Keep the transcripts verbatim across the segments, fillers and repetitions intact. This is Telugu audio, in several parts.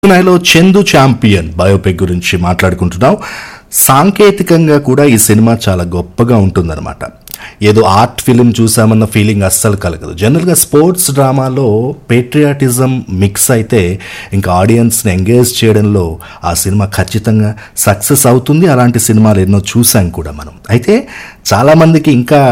లో చందు ఛాంపియన్ బయోపిక్ గురించి మాట్లాడుకుంటున్నాం. సాంకేతికంగా కూడా ఈ సినిమా చాలా గొప్పగా ఉంటుందన్నమాట. ఏదో ఆర్ట్ ఫిలిం చూసామన్న ఫీలింగ్ అస్సలు కలగదు. జనరల్గా స్పోర్ట్స్ డ్రామాలో పేట్రియాటిజం మిక్స్ అయితే ఇంకా ఆడియన్స్ని ఎంగేజ్ చేయడంలో ఆ సినిమా ఖచ్చితంగా సక్సెస్ అవుతుంది. అలాంటి సినిమాలు ఎన్నో చూసాం కూడా మనం. అయితే చాలామందికి ఇంకా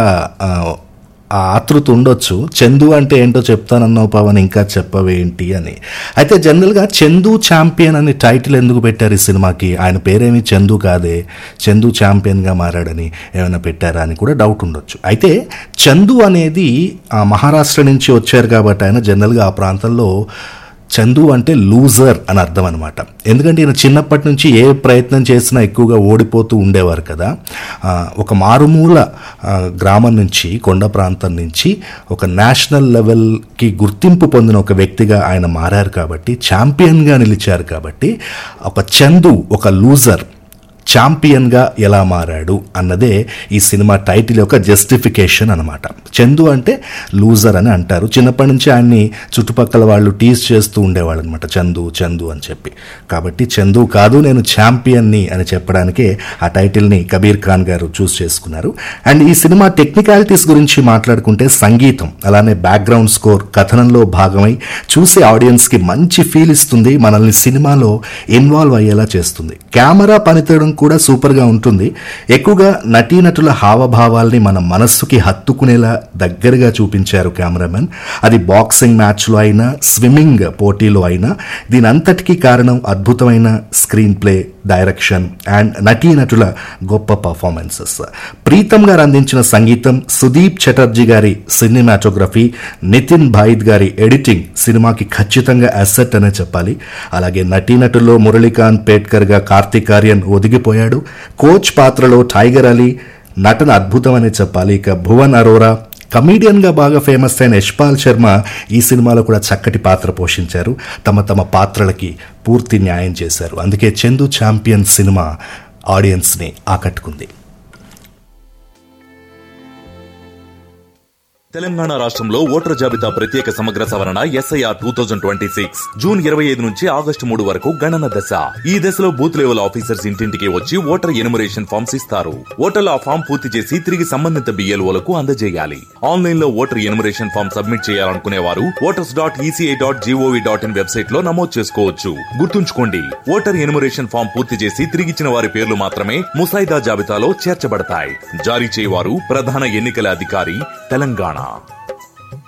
ఆ ఆతృత ఉండొచ్చు, చందు అంటే ఏంటో చెప్తానన్నావు పవన్, ఇంకా చెప్పవేంటి అని. అయితే జనరల్గా చందు ఛాంపియన్ అని టైటిల్ ఎందుకు పెట్టారు ఈ సినిమాకి? ఆయన పేరేమి చందు కాదే, చందు ఛాంపియన్గా మారాడని ఏమైనా పెట్టారా అని కూడా డౌట్ ఉండొచ్చు. అయితే చందు అనేది మహారాష్ట్ర నుంచి వచ్చారు కాబట్టి ఆయన జనరల్గా ఆ ప్రాంతంలో చందు అంటే లూజర్ అని అర్థం అనమాట. ఎందుకంటే ఈయన చిన్నప్పటి నుంచి ఏ ప్రయత్నం చేసినా ఎక్కువగా ఓడిపోతూ ఉండేవారు కదా. ఒక మారుమూల గ్రామం నుంచి, కొండ ప్రాంతం నుంచి ఒక నేషనల్ లెవెల్కి గుర్తింపు పొందిన ఒక వ్యక్తిగా ఆయన మారారు కాబట్టి, ఛాంపియన్గా నిలిచారు కాబట్టి, ఒక చందు ఒక లూజర్ ఛాంపియన్గా ఎలా మారాడు అన్నదే ఈ సినిమా టైటిల్ యొక్క జస్టిఫికేషన్ అనమాట. చందు అంటే లూజర్ అని అంటారు. చిన్నప్పటి నుంచి ఆయన్ని చుట్టుపక్కల వాళ్ళు టీజ్ చేస్తూ ఉండేవాళ్ళు అనమాట, చందు చందు అని చెప్పి. కాబట్టి చందు కాదు, నేను ఛాంపియన్ని అని చెప్పడానికే ఆ టైటిల్ని కబీర్ ఖాన్ గారు చూస్ చేసుకున్నారు. అండ్ ఈ సినిమా టెక్నికాలిటీస్ గురించి మాట్లాడుకుంటే సంగీతం, అలానే బ్యాక్గ్రౌండ్ స్కోర్ కథనంలో భాగమై చూసే ఆడియన్స్కి మంచి ఫీల్ ఇస్తుంది, మనల్ని సినిమాలో ఇన్వాల్వ్ అయ్యేలా చేస్తుంది. కెమెరా పనితీయడం కూడా సూపర్గా ఉంటుంది. ఎక్కువగా నటీనటుల హావభావాల్ని మన మనస్సుకి హత్తుకునేలా దగ్గరగా చూపించారు కెమెరామెన్. అది బాక్సింగ్ మ్యాచ్లో అయినా, స్విమ్మింగ్ పోటీలో అయినా. దీని అంతటికీ కారణం అద్భుతమైన స్క్రీన్ ప్లే, డైరెక్షన్ అండ్ నటీనటుల గొప్ప పర్ఫార్మెన్సెస్. ప్రీతం గారు అందించిన సంగీతం, సుదీప్ చటర్జీ గారి సినిమాటోగ్రఫీ, నితిన్ భాయిద్ గారి ఎడిటింగ్ సినిమాకి ఖచ్చితంగా అసెట్ అనే చెప్పాలి. అలాగే నటీనటుల్లో మురళీకాంత్ పేట్కర్ గా కార్తిక్ ఆర్యన్ ఒదిగిపోయాడు. కోచ్ పాత్రలో టైగర్ అలీ నటన అద్భుతం అనే చెప్పాలి. ఇక భువన్ అరోరా, కమీడియన్గా బాగా ఫేమస్ అయిన యశ్పాల్ శర్మ ఈ సినిమాలో కూడా చక్కటి పాత్ర పోషించారు. తమ తమ పాత్రలకి పూర్తి న్యాయం చేశారు. అందుకే చందు ఛాంపియన్ సినిమా ఆడియన్స్ని ఆకట్టుకుంది. తెలంగాణ రాష్ట్రంలో ఓటర్ జాబితా ప్రత్యేక సమగ్ర సవరణ SIR two thousand twenty six June ఇరవై ఐదు నుంచి ఆగస్టు మూడు వరకు గణన దశ. ఈ దశలో బూత్ లెవెల్ ఆఫీసర్స్ ఇంటింటికి వచ్చి ఓటర్ ఎనుమరేషన్ ఫామ్స్ ఇస్తారు. ఓటర్లు ఆ ఫామ్ పూర్తి చేసి తిరిగి సంబంధిత బిఎల్ఓలకు అందజేయాలి. ఆన్లైన్ లో ఓటర్ ఎనుమరేషన్ ఫామ్ సబ్మిట్ చేయాలనుకునే వారు voters dot ECI dot GOV dot in website లో నమోదు చేసుకోవచ్చు. గుర్తుంచుకోండి, ఓటర్ ఎనుమరేషన్ ఫామ్ పూర్తి చేసి తిరిగిచ్చిన వారి పేర్లు మాత్రమే ముసాయిదా జాబితాలో చేర్చబడతాయి. జారీ చేయవారు ప్రధాన ఎన్నికల అధికారి, తెలంగాణ.